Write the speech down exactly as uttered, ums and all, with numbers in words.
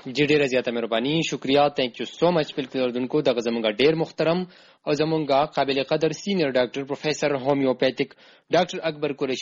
جی ډیره زیاته مهرباني شکریا تhank you so much بالکل اردوونکو دغه زمونږ ډیر محترم او زمونږ قابل قدر سینیئر ډاکټر پروفیسور هومیوپیتیک ډاکټر اکبر قریشي